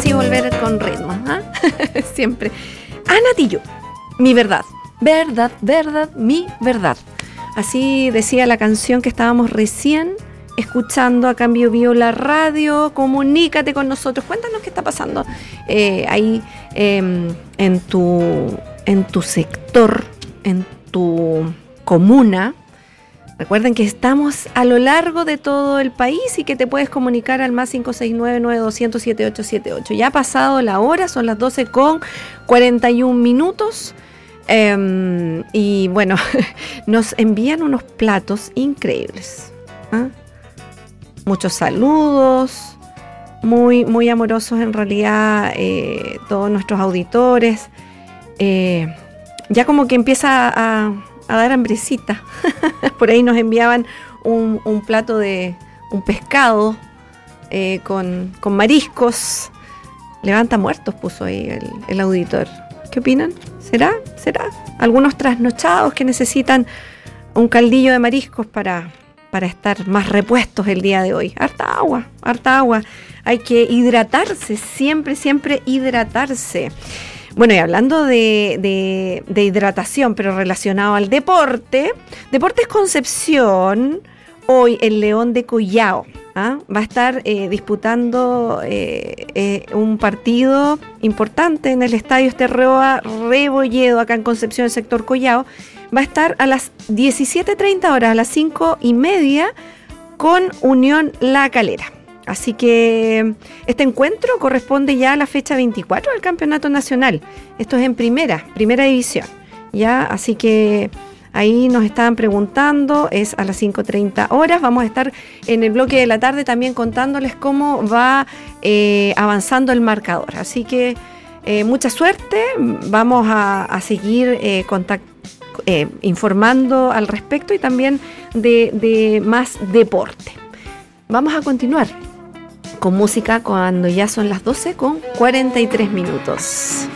así volver con ritmo, ¿eh? Siempre. Ana Tillo, mi verdad, verdad, verdad, mi verdad. Así decía la canción que estábamos recién escuchando acá en Bio la radio. Comunícate con nosotros, cuéntanos qué está pasando ahí en tu sector, en tu comuna. Recuerden que estamos a lo largo de todo el país y que te puedes comunicar al más 569-9200-7878. Ya ha pasado la hora, son las 12:41. Y bueno, nos envían unos platos increíbles. Muchos saludos, muy, muy amorosos en realidad, todos nuestros auditores. Ya como que empieza a dar hambrecita. Por ahí nos enviaban un plato de un pescado con mariscos. Levanta muertos puso ahí el auditor. ¿Qué opinan? ¿Será? Algunos trasnochados que necesitan un caldillo de mariscos para estar más repuestos el día de hoy. Harta agua. Hay que hidratarse, siempre hidratarse. Bueno, y hablando de hidratación, pero relacionado al deporte, Deportes Concepción, hoy el León de Collao va a estar disputando un partido importante en el Estadio Sterroa Rebolledo, acá en Concepción, el sector Collao. Va a estar a las 17:30 horas, a las 5:30, con Unión La Calera. Así que este encuentro corresponde ya a la fecha 24 del Campeonato Nacional. Esto es en primera división, ¿ya? Así que ahí nos estaban preguntando, es a las 5:30 horas. Vamos a estar en el bloque de la tarde también contándoles cómo va avanzando el marcador. Así que mucha suerte, vamos a seguir informando al respecto y también de más deporte. Vamos a continuar con música cuando ya son las 12:43.